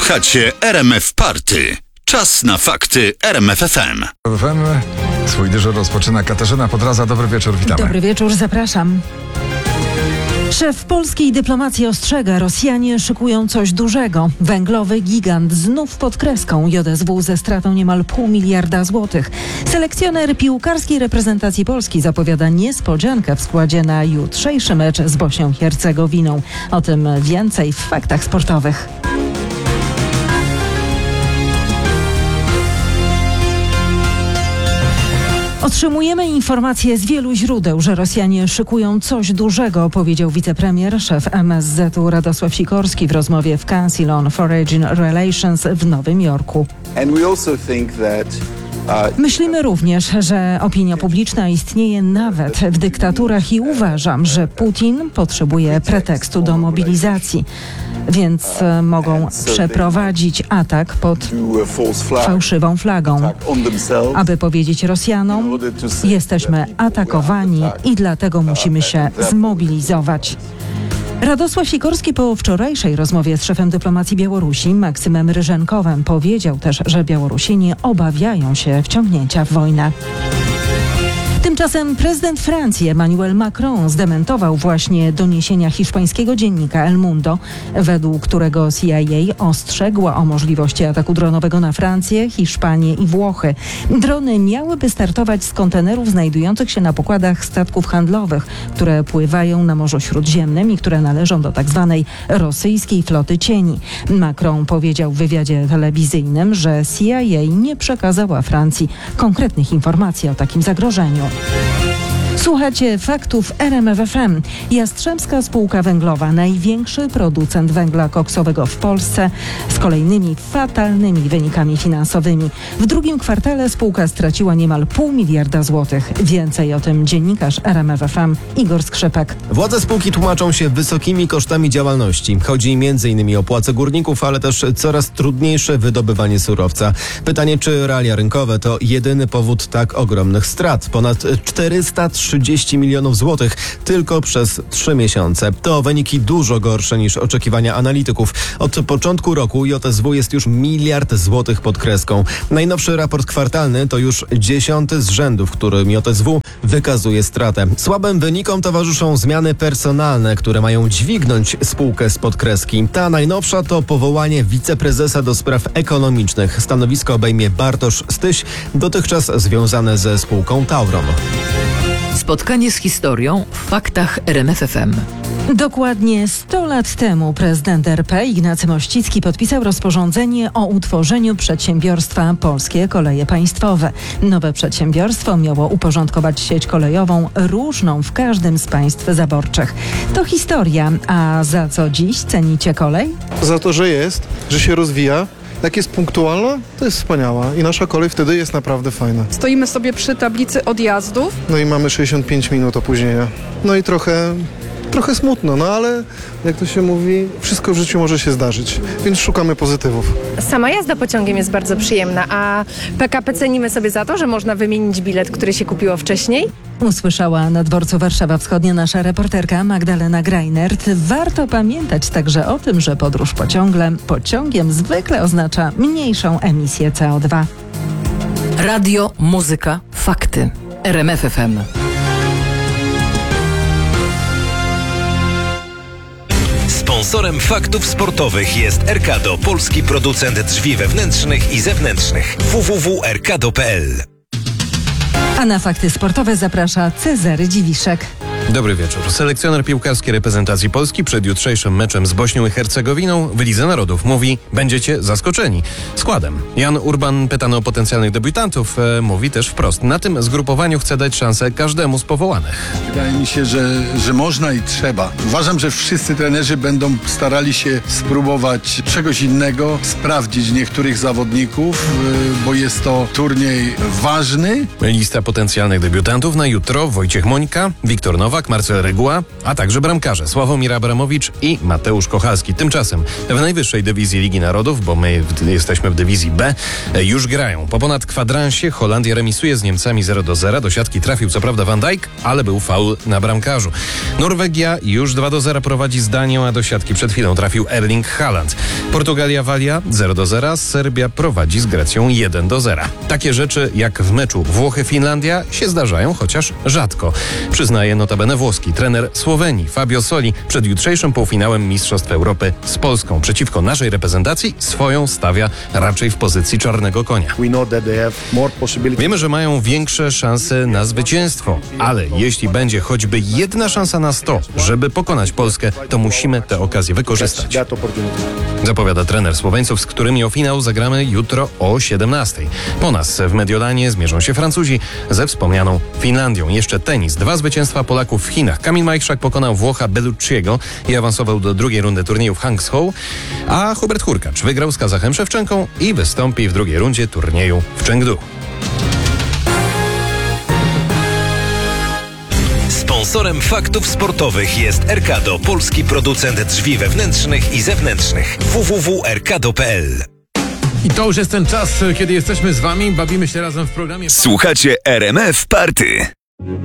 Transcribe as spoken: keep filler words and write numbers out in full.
Słuchacie R M F Party. Czas na fakty R M F F M. F M. Swój dyżur rozpoczyna Katarzyna Podraza. Dobry wieczór, witamy. Dobry wieczór, zapraszam. Szef polskiej dyplomacji ostrzega, Rosjanie szykują coś dużego. Węglowy gigant znów pod kreską. J S W ze stratą niemal pół miliarda złotych. Selekcjoner piłkarskiej reprezentacji Polski zapowiada niespodziankę w składzie na jutrzejszy mecz z Bośnią i Hercegowiną. O tym więcej w faktach sportowych. Otrzymujemy informacje z wielu źródeł, że Rosjanie szykują coś dużego, powiedział wicepremier, szef M S Z u Radosław Sikorski w rozmowie w Council on Foreign Relations w Nowym Jorku. Myślimy również, że opinia publiczna istnieje nawet w dyktaturach i uważam, że Putin potrzebuje pretekstu do mobilizacji, więc mogą przeprowadzić atak pod fałszywą flagą, aby powiedzieć Rosjanom: jesteśmy atakowani i dlatego musimy się zmobilizować. Radosław Sikorski po wczorajszej rozmowie z szefem dyplomacji Białorusi Maksymem Ryżenkowem powiedział też, że Białorusini obawiają się wciągnięcia w wojnę. Tymczasem prezydent Francji Emmanuel Macron zdementował właśnie doniesienia hiszpańskiego dziennika El Mundo, według którego C I A ostrzegła o możliwości ataku dronowego na Francję, Hiszpanię i Włochy. Drony miałyby startować z kontenerów znajdujących się na pokładach statków handlowych, które pływają na Morzu Śródziemnym i które należą do tak zwanej rosyjskiej floty cieni. Macron powiedział w wywiadzie telewizyjnym, że C I A nie przekazała Francji konkretnych informacji o takim zagrożeniu. Słuchacie faktów R M F F M. Jastrzębska Spółka Węglowa, największy producent węgla koksowego w Polsce, z kolejnymi fatalnymi wynikami finansowymi. W drugim kwartale spółka straciła niemal pół miliarda złotych. Więcej o tym dziennikarz R M F F M Igor Skrzypek. Władze spółki tłumaczą się wysokimi kosztami działalności. Chodzi między innymi o płace górników, ale też coraz trudniejsze wydobywanie surowca. Pytanie, czy realia rynkowe to jedyny powód tak ogromnych strat. Ponad czterysta trzydzieści milionów złotych tylko przez trzy miesiące. To wyniki dużo gorsze niż oczekiwania analityków. Od początku roku J S W jest już miliard złotych pod kreską. Najnowszy raport kwartalny to już dziesiąty z rzędu, w którym J S W wykazuje stratę. Słabym wynikom towarzyszą zmiany personalne, które mają dźwignąć spółkę spod kreski. Ta najnowsza to powołanie wiceprezesa do spraw ekonomicznych. Stanowisko obejmie Bartosz Styś, dotychczas związane ze spółką Tauron. Spotkanie z historią w faktach R M F F M. Dokładnie sto lat temu prezydent R P Ignacy Mościcki podpisał rozporządzenie o utworzeniu przedsiębiorstwa Polskie Koleje Państwowe. Nowe przedsiębiorstwo miało uporządkować sieć kolejową różną w każdym z państw zaborczych. To historia, a za co dziś cenicie kolej? Za to, że jest, że się rozwija. Jak jest punktualna, to jest wspaniała i nasza kolej wtedy jest naprawdę fajna. Stoimy sobie przy tablicy odjazdów. No i mamy sześćdziesiąt pięć minut opóźnienia. No i trochę, trochę smutno, no ale jak to się mówi, wszystko w życiu może się zdarzyć, więc szukamy pozytywów. Sama jazda pociągiem jest bardzo przyjemna, a P K P cenimy sobie za to, że można wymienić bilet, który się kupiło wcześniej. Usłyszała na dworcu Warszawa Wschodnia nasza reporterka Magdalena Greinert. Warto pamiętać także o tym, że podróż pociągiem, pociągiem zwykle oznacza mniejszą emisję C O dwa. Radio, muzyka, fakty. R M F F M. Sponsorem faktów sportowych jest Erkado, polski producent drzwi wewnętrznych i zewnętrznych. w w w kropka erkado kropka p l. A na fakty sportowe zaprasza Cezary Dziwiszek. Dobry wieczór. Selekcjoner piłkarskiej reprezentacji Polski przed jutrzejszym meczem z Bośnią i Hercegowiną w Lidze Narodów mówi: będziecie zaskoczeni składem. Jan Urban, pytany o potencjalnych debiutantów, e, mówi też wprost: na tym zgrupowaniu chce dać szansę każdemu z powołanych. Wydaje mi się, że, że można i trzeba. Uważam, że wszyscy trenerzy będą starali się spróbować czegoś innego, sprawdzić niektórych zawodników, e, bo jest to turniej ważny. Lista potencjalnych debiutantów na jutro: Wojciech Mońka, Wiktor Nowak, Nowak, Marcel Reguła, a także bramkarze Sławomir Abramowicz i Mateusz Kochalski. Tymczasem w najwyższej dywizji Ligi Narodów, bo my w, jesteśmy w dywizji B, już grają. Po ponad kwadransie Holandia remisuje z Niemcami zero do zera. Do siatki trafił co prawda Van Dijk, ale był faul na bramkarzu. Norwegia już dwa do zera prowadzi z Danią, a do siatki przed chwilą trafił Erling Haaland. Portugalia Walia zero do zera. Serbia prowadzi z Grecją jeden do zera. Takie rzeczy jak w meczu Włochy-Finlandia się zdarzają, chociaż rzadko. Przyznaje notabene włoski trener Słowenii Fabio Soli przed jutrzejszym półfinałem Mistrzostw Europy z Polską. Przeciwko naszej reprezentacji swoją stawia raczej w pozycji czarnego konia. Wiemy, że mają większe szanse na zwycięstwo, ale jeśli będzie choćby jedna szansa na sto, żeby pokonać Polskę, to musimy tę okazję wykorzystać. Zapowiada trener Słoweńców, z którymi o finał zagramy jutro o siedemnastej. Po nas w Mediolanie zmierzą się Francuzi ze wspomnianą Finlandią. Jeszcze tenis. Dwa zwycięstwa Polaków w Chinach. Kamil Majchrzak pokonał Włocha Bellucciego i awansował do drugiej rundy turnieju w Hangzhou, a Hubert Hurkacz wygrał z Kazachem Szewczenką i wystąpi w drugiej rundzie turnieju w Chengdu. Sponsorem faktów sportowych jest Erkado, polski producent drzwi wewnętrznych i zewnętrznych. w w w kropka erkado kropka p l. I to już jest ten czas, kiedy jesteśmy z wami, bawimy się razem w programie. Słuchacie R M F Party.